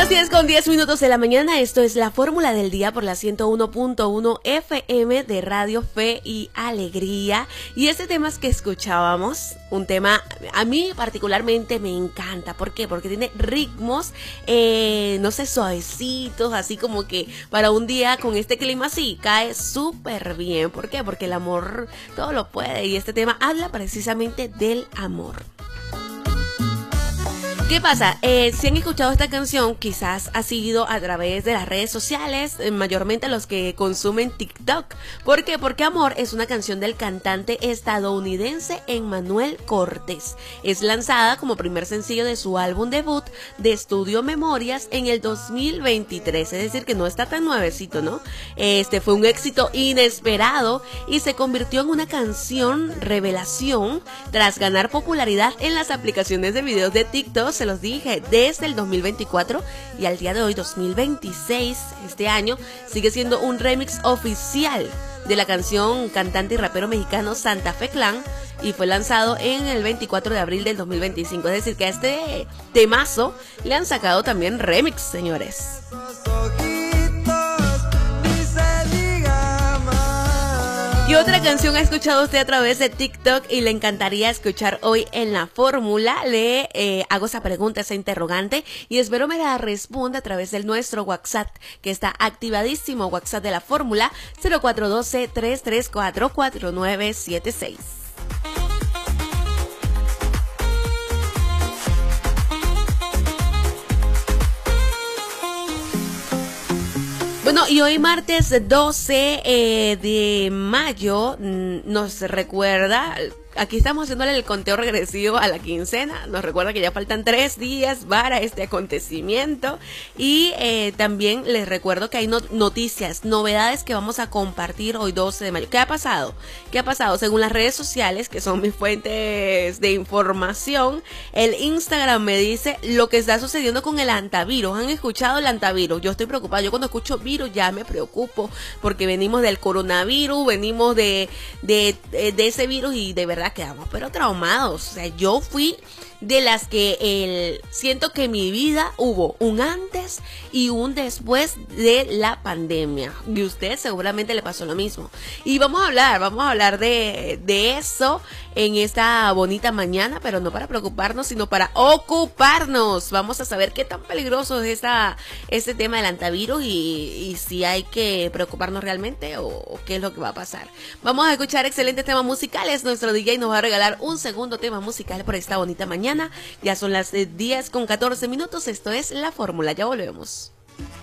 las 10:10 de la mañana, esto es la fórmula del día por la 101.1 FM de Radio Fe y Alegría. Y este tema que escuchábamos, un tema a mí particularmente me encanta. ¿Por qué? Porque tiene ritmos, no sé, suavecitos, así como que para un día con este clima así, cae súper bien. ¿Por qué? Porque el amor todo lo puede y este tema habla precisamente del amor. ¿Qué pasa? Si han escuchado esta canción, quizás ha sido a través de las redes sociales, mayormente los que consumen TikTok. ¿Por qué? Porque Amor es una canción del cantante estadounidense Emmanuel Cortés. Es lanzada como primer sencillo de su álbum debut de estudio Memorias en el 2023. Es decir, que no está tan nuevecito, ¿no? Este fue un éxito inesperado y se convirtió en una canción revelación tras ganar popularidad en las aplicaciones de videos de TikTok. Se los dije, desde el 2024 y al día de hoy 2026, este año, sigue siendo un remix oficial de la canción cantante y rapero mexicano Santa Fe Clan y fue lanzado en el 24 de abril del 2025. Es decir, que a este temazo le han sacado también remix, señores. ¿Qué otra canción ha escuchado usted a través de TikTok y le encantaría escuchar hoy en la fórmula? Le hago esa pregunta, esa interrogante y espero me la responda a través de nuestro WhatsApp, que está activadísimo, WhatsApp de la fórmula 0412-334-4976. Bueno, y hoy martes 12 de mayo nos recuerda, aquí estamos haciéndole el conteo regresivo a la quincena, nos recuerda que ya faltan 3 días para este acontecimiento y también les recuerdo que hay noticias, novedades que vamos a compartir hoy 12 de mayo. ¿Qué ha pasado? ¿Qué ha pasado? Según las redes sociales, que son mis fuentes de información, el Instagram me dice lo que está sucediendo con el antivirus. ¿Han escuchado el antivirus? Yo estoy preocupada, yo cuando escucho virus ya me preocupo porque venimos del coronavirus, venimos de ese virus y de verdad quedamos pero traumados. O sea, yo fui de las que siento que en mi vida hubo un antes y un después de la pandemia y usted seguramente le pasó lo mismo y vamos a hablar de eso en esta bonita mañana, pero no para preocuparnos sino para ocuparnos. Vamos a saber qué tan peligroso es este tema del antivirus y si hay que preocuparnos realmente o qué es lo que va a pasar. Vamos a escuchar excelentes temas musicales. Nuestro DJ nos va a regalar un segundo tema musical por esta bonita mañana. Ya son las 10:14. Esto es La Fórmula. Ya volvemos.